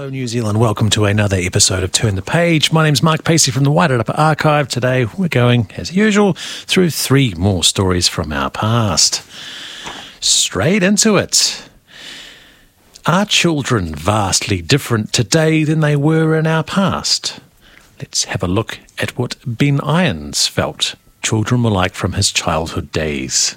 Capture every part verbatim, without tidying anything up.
Hello New Zealand, welcome to another episode of Turn the Page. My name's Mark Pacey from the Wairarapa Archive. Today we're going, as usual, through three more stories from our past. Straight into it. Are children vastly different today than they were in our past? Let's have a look at what Ben Irons felt children were like from his childhood days.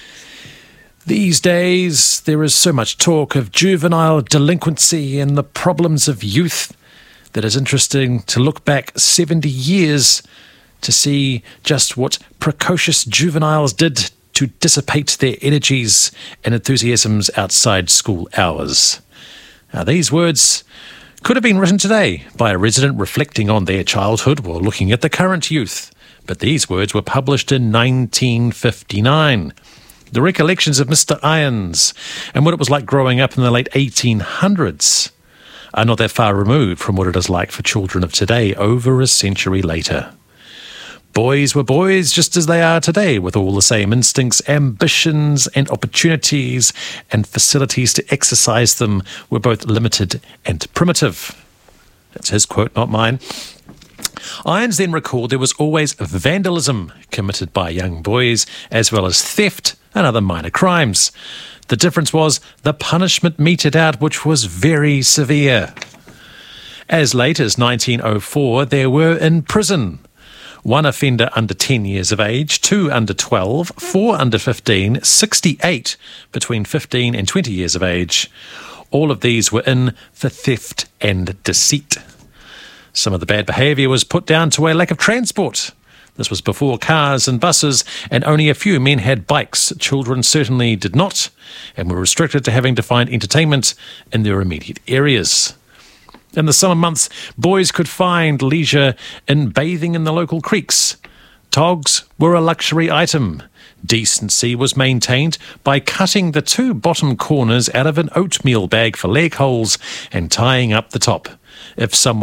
These days, there is so much talk of juvenile delinquency and the problems of youth that it's interesting to look back seventy years to see just what precocious juveniles did to dissipate their energies and enthusiasms outside school hours. Now, these words could have been written today by a resident reflecting on their childhood while looking at the current youth, but these words were published in nineteen fifty-nine. The recollections of Mister Irons and what it was like growing up in the late eighteen hundreds are not that far removed from what it is like for children of today over a century later. Boys were boys just as they are today, with all the same instincts, ambitions and opportunities, and facilities to exercise them were both limited and primitive. That's his quote, not mine. Irons then recalled there was always vandalism committed by young boys, as well as theft and other minor crimes. The difference was the punishment meted out, which was very severe. As late as nineteen oh four, there were in prison one offender under ten years of age, two under twelve, four under fifteen, sixty-eight between fifteen and twenty years of age. All of these were in for theft and deceit. Some of the bad behaviour was put down to a lack of transport. This was before cars and buses, and only a few men had bikes. Children certainly did not, and were restricted to having to find entertainment in their immediate areas. In the summer months, boys could find leisure in bathing in the local creeks. Togs were a luxury item. Decency was maintained by cutting the two bottom corners out of an oatmeal bag for leg holes and tying up the top. If someone